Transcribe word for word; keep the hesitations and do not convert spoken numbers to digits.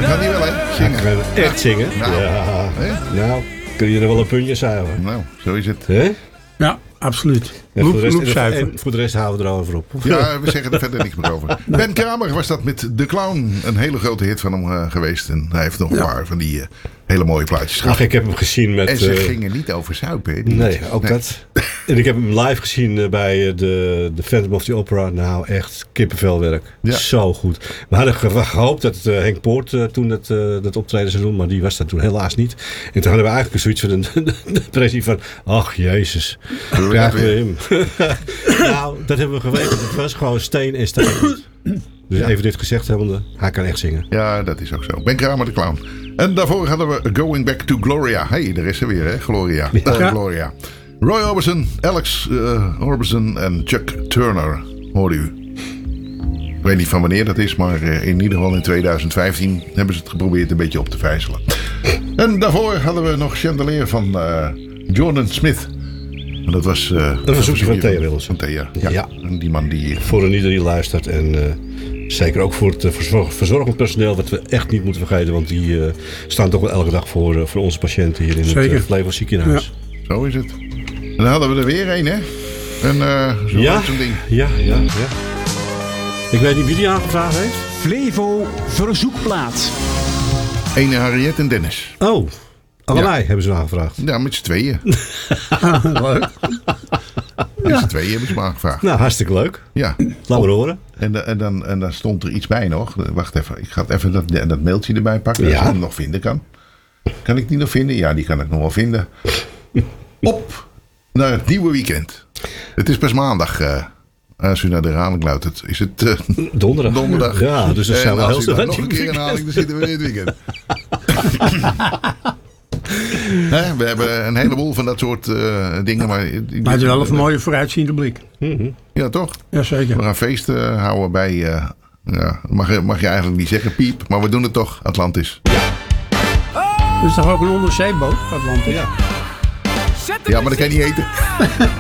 kan die wel, hè? Zingen. Hij kan echt zingen. Nou, ja. hè? Nou, kun je er wel een puntje zuigen. Nou, zo is het. Hè? Ja, absoluut. En voor, de rest, Loepzuiver. en voor de rest houden we erover op. Ja, we zeggen er verder niks meer over. Ben Kramer was dat met The Clown. Een hele grote hit van hem uh, geweest. En hij heeft nog een Ja. paar van die uh, hele mooie plaatjes gehad. Ach, ik heb hem gezien met... En ze uh, gingen niet over zuipen. Hè, die Nee, liedjes. ook Nee. dat. En ik heb hem live gezien uh, bij uh, de, de Phantom of the Opera. Nou, echt kippenvelwerk. Ja. Zo goed. We hadden ge- gehoopt dat uh, Henk Poort uh, toen dat, uh, dat optreden zou doen. Maar die was dat toen helaas niet. En toen hadden we eigenlijk zoiets van een de impressie van... Ach, jezus. Krijgen we hem. Nou, dat hebben we geweten. Het was gewoon steen en steen. Dus Ja. even dit gezegd hebbende. Hij kan echt zingen. Ja, dat is ook zo. Ben Kramer de Clown. En daarvoor hadden we Going Back to Gloria. Hé, hey, daar is ze weer, hè? Gloria. Ja. Uh, Gloria. Roy Orbison, Alex uh, Orbison en Chuck Turner. Hoorde u. Ik weet niet van wanneer dat is, maar uh, in ieder geval in twintig vijftien hebben ze het geprobeerd een beetje op te vijzelen. En daarvoor hadden we nog Chandelier van uh, Jordan Smith. En dat was... Uh, een verzoekje van Thea Willems. Van Thea, ja. Ja. En die man die... Voor een ieder die luistert. En uh, zeker ook voor het uh, verzorg, verzorgend personeel. Wat we echt niet moeten vergeten. Want die uh, staan toch wel elke dag voor, uh, voor onze patiënten hier in Zeker. het uh, Flevo ziekenhuis. Zo is het. En dan hadden we er weer een, hè? En uh, zo Ja. zo'n ding. Ja, ja, ja. Ik weet niet wie die aangevraagd heeft. Flevo Verzoekplaat. Ene Harriet en Dennis. Oh, allebei Ja. hebben ze aangevraagd. Ja, met z'n tweeën. Leuk. Met z'n tweeën hebben ze me aangevraagd. Nou, hartstikke leuk. Ja. Laat maar horen. En, de- en, dan, en dan stond er iets bij nog. Wacht even, ik ga het even dat, dat mailtje erbij pakken. Als Ja. ik hem nog vinden kan. Kan ik die nog vinden? Ja, die kan ik nog wel vinden. Op naar het nieuwe weekend. Het is pas maandag. Uh, als u naar de herhaling luistert, is het uh, Donderdag. donderdag. Ja, dus dat En zijn we als heel u snel dan aan nog een het keer weekend. herhaling, dan zitten we in het weekend. Hè, we hebben een heleboel van dat soort uh, dingen. Maar, Maar het is wel een mooie vooruitziende blik. Ja, toch? Jazeker. We gaan feesten houden bij... Uh, ja, mag, je- mag je eigenlijk niet zeggen, Piep. Maar we doen het toch, Atlantis. Dat is toch ook een onderzeeboot, Atlantis? Ja. Ja, maar dat kan je niet eten.